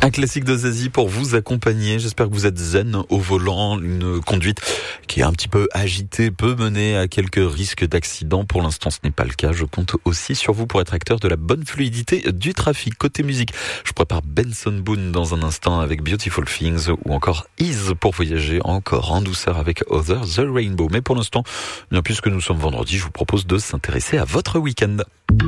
Un classique de Zazie pour vous accompagner. J'espère que vous êtes zen au volant. Une conduite qui est un petit peu agitée peut mener à quelques risques d'accident. Pour l'instant, ce n'est pas le cas. Je compte aussi sur vous pour être acteur de la bonne fluidité du trafic. Côté musique, je prépare Benson Boone dans un instant avec Beautiful Things ou encore Ease pour voyager encore en douceur avec Other The Rainbow. Mais pour l'instant, bien puisque nous sommes vendredi, je vous propose de s'intéresser à votre week-end.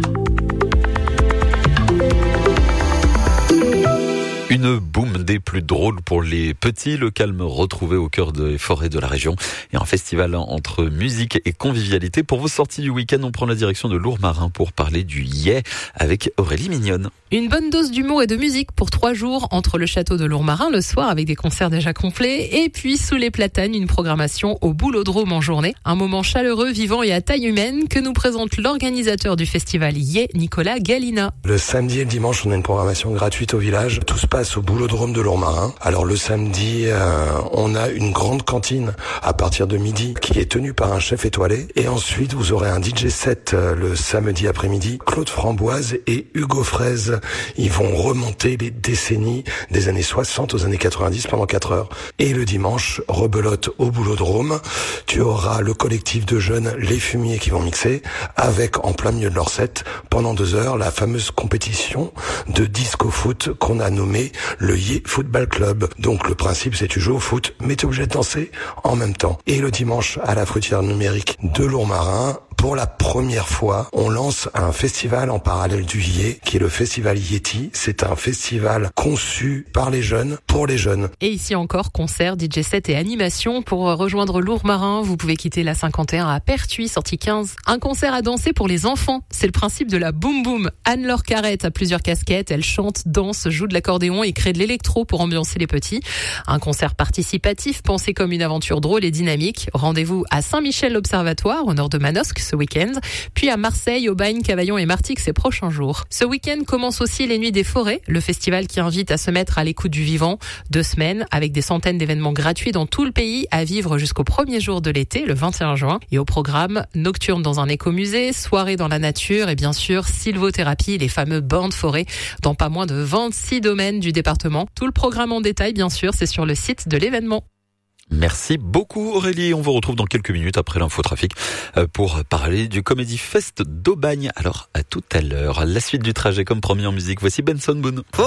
Une boum des plus drôles pour les petits, le calme retrouvé au cœur des forêts de la région et un festival entre musique et convivialité. Pour vos sorties du week-end, on prend la direction de Lourmarin pour parler du Yeah avec Aurélie Mignonne. Une bonne dose d'humour et de musique pour 3 jours entre le château de Lourmarin le soir avec des concerts déjà complets et puis sous les platanes, une programmation au Boulodrome en journée. Un moment chaleureux, vivant et à taille humaine que nous présente l'organisateur du festival Yeah, Nicolas Galina. Le samedi et le dimanche, on a une programmation gratuite au village. Tout se passe au Boulodrome de Lourmarin. Alors le samedi, on a une grande cantine à partir de midi qui est tenue par un chef étoilé. Et ensuite, vous aurez un DJ set le samedi après-midi. Claude Framboise et Hugo Fraise. Ils vont remonter les décennies des années 60 aux années 90 pendant 4 heures. Et le dimanche, rebelote au Boulodrome. Tu auras le collectif de jeunes Les Fumiers qui vont mixer avec en plein milieu de leur set pendant 2 heures la fameuse compétition de disco foot qu'on a nommée le Yeah Football Club. Donc le principe c'est tu joues au foot mais tu es obligé de danser en même temps. Et le dimanche à la fruitière numérique de Lourmarin, pour la première fois, on lance un festival en parallèle du Yeah, qui est le festival Yeti. C'est un festival conçu par les jeunes, pour les jeunes. Et ici encore, concert, DJ set et animation. Pour rejoindre Lourmarin, vous pouvez quitter la 51 à Pertuis, sortie 15. Un concert à danser pour les enfants. C'est le principe de la Boum Boum. Anne-Laure Carrette a plusieurs casquettes. Elle chante, danse, joue de l'accordéon et crée de l'électro pour ambiancer les petits. Un concert participatif pensé comme une aventure drôle et dynamique. Rendez-vous à Saint-Michel-l'Observatoire, au nord de Manosque, ce week-end, puis à Marseille, Aubagne, Cavaillon et Martigues ces prochains jours. Ce week-end commence aussi les Nuits des Forêts, le festival qui invite à se mettre à l'écoute du vivant. 2 semaines avec des centaines d'événements gratuits dans tout le pays à vivre jusqu'au premier jour de l'été, le 21 juin. Et au programme, nocturne dans un écomusée, soirée dans la nature et bien sûr sylvothérapie, les fameux bains de forêt dans pas moins de 26 domaines du département. Tout le programme en détail, bien sûr, c'est sur le site de l'événement. Merci beaucoup Aurélie. On vous retrouve dans quelques minutes après l'infotrafic pour parler du Comedy Fest d'Aubagne. Alors à tout à l'heure. La suite du trajet comme promis en musique. Voici Benson Boone.